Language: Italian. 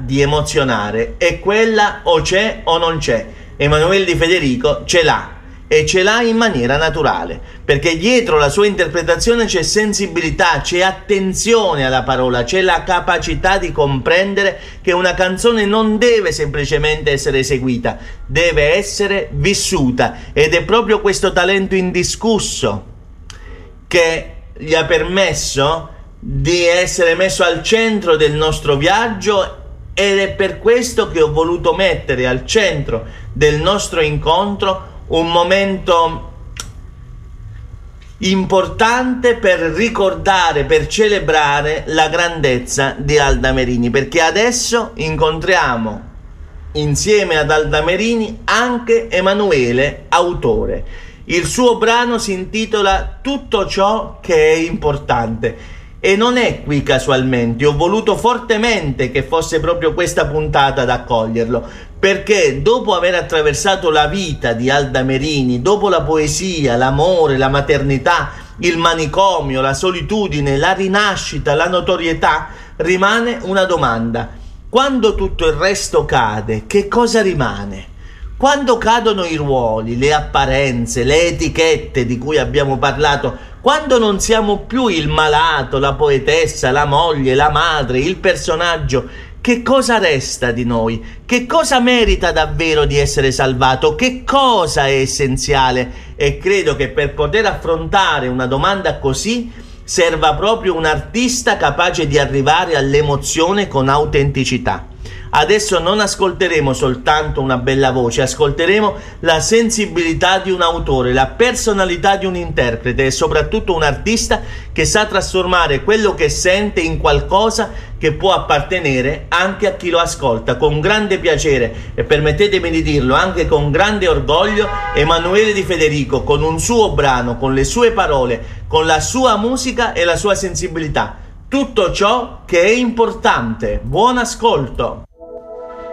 di emozionare è quella o c'è o non c'è. Emanuele Di Federico ce l'ha, e ce l'ha in maniera naturale, perché dietro la sua interpretazione c'è sensibilità, c'è attenzione alla parola, c'è la capacità di comprendere che una canzone non deve semplicemente essere eseguita, deve essere vissuta, ed è proprio questo talento indiscusso che gli ha permesso di essere messo al centro del nostro viaggio, ed è per questo che ho voluto mettere al centro del nostro incontro un momento importante per ricordare, per celebrare la grandezza di Alda Merini, perché adesso incontriamo insieme ad Alda Merini anche Emanuele, autore. Il suo brano si intitola Tutto ciò che è importante, e non è qui casualmente. Ho voluto fortemente che fosse proprio questa puntata ad accoglierlo, perché dopo aver attraversato la vita di Alda Merini, dopo la poesia, l'amore, la maternità, il manicomio, la solitudine, la rinascita, la notorietà, rimane una domanda: quando tutto il resto cade, che cosa rimane? Quando cadono i ruoli, le apparenze, le etichette di cui abbiamo parlato, quando non siamo più il malato, la poetessa, la moglie, la madre, il personaggio, che cosa resta di noi? Che cosa merita davvero di essere salvato? Che cosa è essenziale? E credo che per poter affrontare una domanda così serva proprio un artista capace di arrivare all'emozione con autenticità. Adesso non ascolteremo soltanto una bella voce, ascolteremo la sensibilità di un autore, la personalità di un interprete e soprattutto un artista che sa trasformare quello che sente in qualcosa che può appartenere anche a chi lo ascolta. Con grande piacere, e permettetemi di dirlo anche con grande orgoglio, Emanuele Di Federico, con un suo brano, con le sue parole, con la sua musica e la sua sensibilità. Tutto ciò che è importante. Buon ascolto!